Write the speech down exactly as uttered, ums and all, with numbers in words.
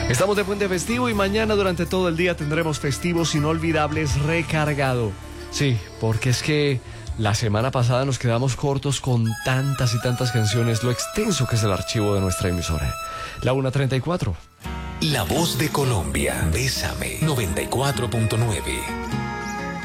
Estamos de puente festivo y mañana durante todo el día tendremos festivos inolvidables recargado. Sí, porque es que la semana pasada nos quedamos cortos con tantas y tantas canciones, lo extenso que es el archivo de nuestra emisora. La una treinta y cuatro. La voz de Colombia, Bésame, noventa y cuatro punto nueve.